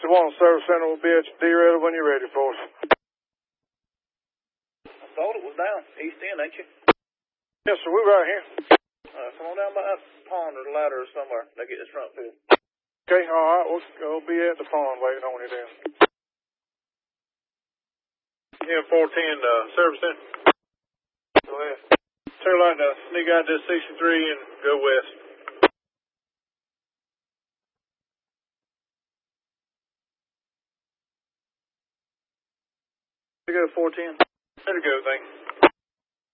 61 Service Center will be at your D-Ready when you're ready for us. I thought it was down east end, ain't you? Yes, sir, we're right here. Come on down by that pond or the ladder or somewhere. They get this front field. Okay, all right, we'll be at the pond waiting on you then. Yeah, 410 Service Center. Go ahead. Turn right now, sneak out to 63 and go west. You go 410. There you go, thank you.